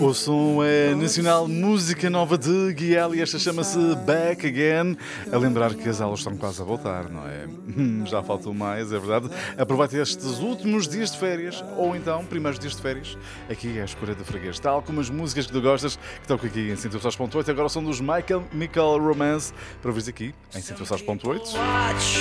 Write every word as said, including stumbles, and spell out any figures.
O som é Nacional, música nova de Guiel e esta chama-se Back Again. A lembrar que as aulas estão quase a voltar, não é? Já faltam mais, é verdade. Aproveite estes últimos dias de férias, ou então primeiros dias de férias, aqui é a Escura de Freguês. Tal como as músicas que tu gostas, que estão aqui em cento e dois ponto oito, agora são dos Michael Michael Romance, para ouvires aqui em cento e dois ponto oito.